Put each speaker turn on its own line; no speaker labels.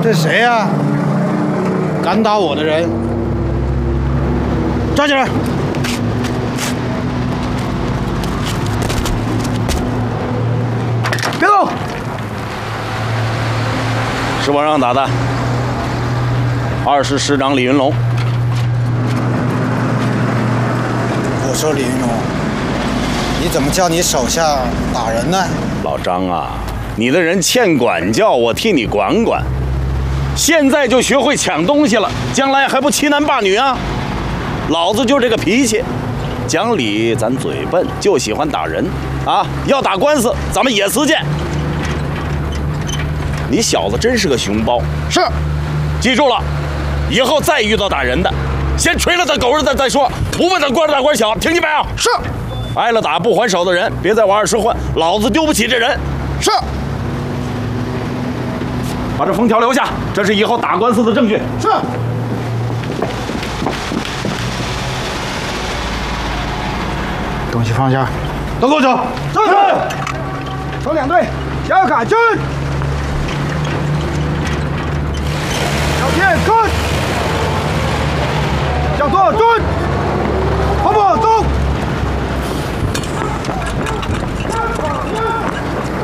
这谁呀？敢打我的人，抓起来！别动！
是我让打的。20师长李云龙。
我说李云龙，你怎么叫你手下打人呢？
老张啊，你的人欠管教，我替你管管。现在就学会抢东西了，将来还不欺男霸女啊？老子就这个脾气，讲理咱嘴笨，就喜欢打人啊！要打官司，咱们野私见。你小子真是个熊包。
是，
记住了，以后再遇到打人的，先捶了他狗日的再说，不问他官大官小，听见没有？
是。
挨了打不还手的人，别再往2时混，老子丢不起这人。
是。
把这封条留下，这是以后打官司的证据。
是。东西放下，都给我走！
是。走2队，小卡军。小天，跟。